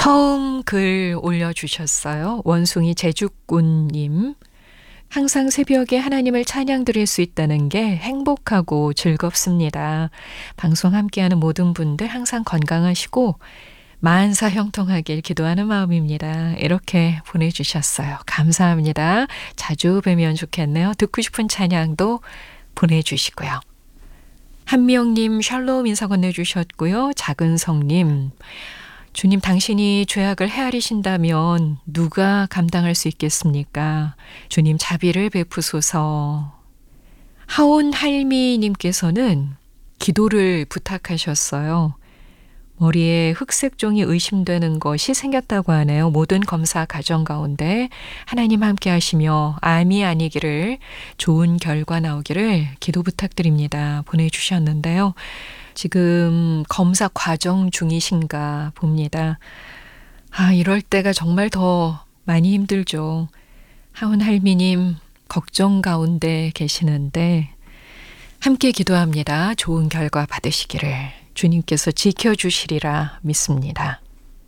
처음 글 올려주셨어요. 원숭이 제주꾼님. 항상 새벽에 하나님을 찬양 드릴 수 있다는 게 행복하고 즐겁습니다. 방송 함께하는 모든 분들 항상 건강하시고 만사 형통하길 기도하는 마음입니다. 이렇게 보내주셨어요. 감사합니다. 자주 뵈면 좋겠네요. 듣고 싶은 찬양도 보내주시고요. 한미영님 샬롬 인사 건네주셨고요. 작은성님, 주님 당신이 죄악을 헤아리신다면 누가 감당할 수 있겠습니까? 주님 자비를 베푸소서. 하온 할미님께서는 기도를 부탁하셨어요. 머리에 흑색종이 의심되는 것이 생겼다고 하네요. 모든 검사 과정 가운데 하나님 함께 하시며 암이 아니기를, 좋은 결과 나오기를 기도 부탁드립니다. 보내주셨는데요. 지금 검사 과정 중이신가 봅니다. 이럴 때가 정말 더 많이 힘들죠. 하은 할미님 걱정 가운데 계시는데 함께 기도합니다. 좋은 결과 받으시기를 주님께서 지켜주시리라 믿습니다.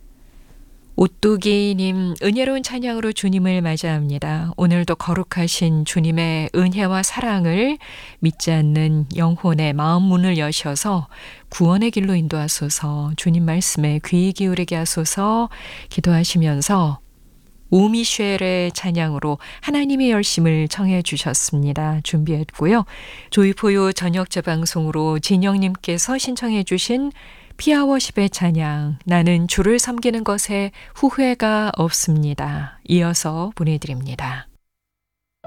오뚜기님, 은혜로운 찬양으로 주님을 맞이합니다. 오늘도 거룩하신 주님의 은혜와 사랑을 믿지 않는 영혼의 마음 문을 여셔서 구원의 길로 인도하소서. 주님 말씀에 귀 기울이게 하소서. 기도하시면서 오미쉘의 찬양으로 하나님의 열심을 청해 주셨습니다. 준비했고요. 조이포요 저녁 재방송으로 진영님께서 신청해 주신 피아워십의 찬양, 나는 주를 섬기는 것에 후회가 없습니다. 이어서 보내드립니다.